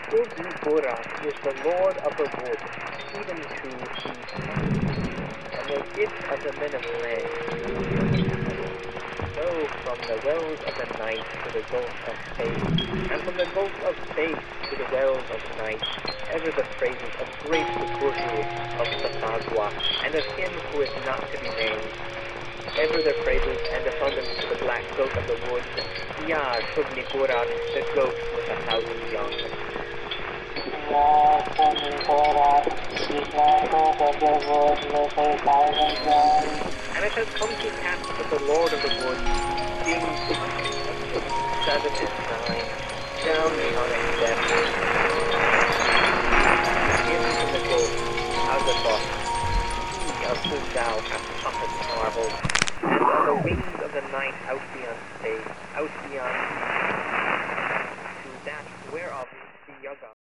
Ogi Borat is the lord of the wood, even to and the gift of the men of land. So from the wells of the night to the gulf of space, and from the gulf of space to the wells of night, ever the praises of great Guru of Sathagwa, and of him who is not to be named. Ever the praises and abundance to the black goat of the woods, Yar Shubni Borat, the goat with 1,000 young. And it has come to pass that the Lord of the woods, being 7 and 9, down the onyx step, into the goat, out the thought, he of whom thou hast taught us marvels, and on the wings of the night out beyond space, out beyond to that whereof the Yaga.